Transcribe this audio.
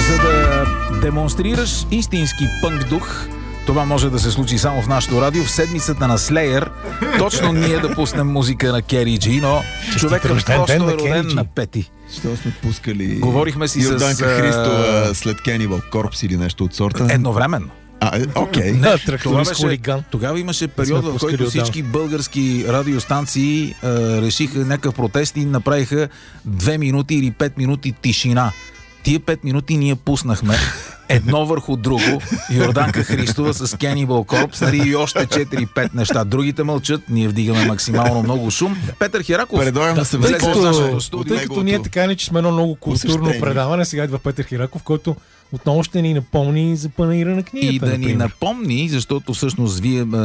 За да демонстрираш истински пънк дух, това може да се случи само в нашото радио в седмицата на Slayer. Точно ние да пуснем музика на Кери Джи, но човекът просто е роден на 5. Що сме пускали Говорихме си Йорданка Христова след Cannibal Corpse или нещо от сорта? Едновременно. Окей. Тогава имаше период, в който всички български радиостанции решиха някакъв протест и направиха 2 минути или 5 минути тишина. Тия 5 минути ние пуснахме едно върху друго, Йорданка Христова с Cannibal Corpse, нали, и още 4-5 неща. Другите мълчат, ние вдигаме максимално много шум. Петър Хираков, тъй като ние така не, че сме едно много културно предаване, сега идва Петър Хираков, който отново ще ни напомни за панаира на книгата. И да ни напомни, защото всъщност вие